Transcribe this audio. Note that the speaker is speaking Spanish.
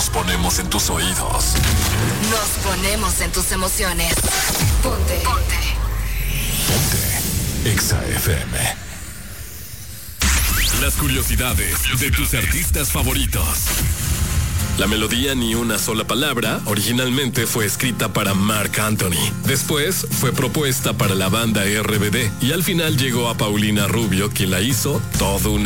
nos ponemos en tus oídos. Nos ponemos en tus emociones. Ponte. Exa FM. Las curiosidades de tus artistas favoritos. La melodía Ni una sola palabra originalmente fue escrita para Marc Anthony. Después fue propuesta para la banda RBD y al final llegó a Paulina Rubio, quien la hizo todo un